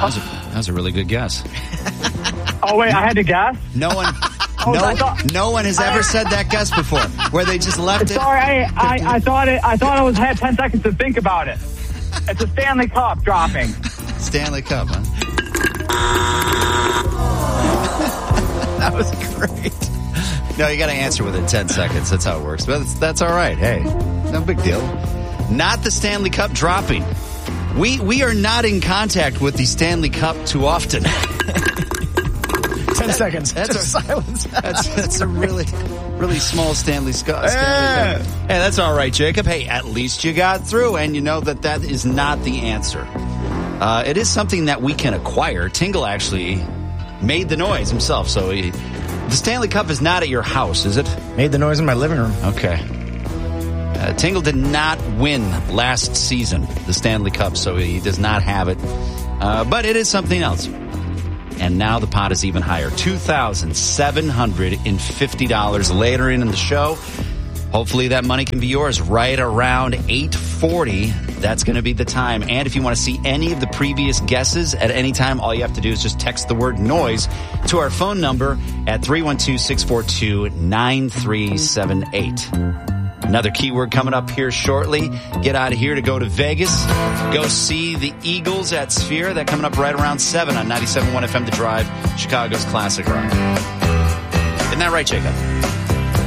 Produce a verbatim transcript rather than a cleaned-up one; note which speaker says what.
Speaker 1: That was a, that was a really good guess.
Speaker 2: Oh, wait, I had to guess?
Speaker 1: No one...
Speaker 2: Oh,
Speaker 1: no,
Speaker 2: I thought,
Speaker 1: no one has ever said that guess before, where they just left it.
Speaker 2: Sorry, I, I, I thought it. I thought I was had ten seconds to think about it. It's a Stanley Cup dropping.
Speaker 1: Stanley Cup, huh? That was great. No, you got to answer within ten seconds. That's how it works. But that's, that's all right. Hey, no big deal. Not the Stanley Cup dropping. We we are not in contact with the Stanley Cup too often.
Speaker 3: Ten seconds.
Speaker 1: That's a
Speaker 3: silence.
Speaker 1: That's that's a really, really small Stanley Scott. Yeah. Hey, that's all right, Jacob. Hey, at least you got through, and you know that that is not the answer. Uh, it is something that we can acquire. Tingle actually made the noise himself, so he, the Stanley Cup is not at your house, is it?
Speaker 3: Made the noise in my living room.
Speaker 1: Okay. Uh, Tingle did not win last season, the Stanley Cup, so he does not have it. Uh, but it is something else. And now the pot is even higher. two thousand seven hundred fifty dollars later in the show. Hopefully that money can be yours right around eight forty. That's going to be the time. And if you want to see any of the previous guesses at any time, all you have to do is just text the word noise to our phone number at three one two, six four two, nine three seven eight. Another keyword coming up here shortly. Get out of here to go to Vegas. Go see the Eagles at Sphere. That coming up right around seven on ninety-seven point one F M The Drive, Chicago's Classic Rock. Isn't that right, Jacob?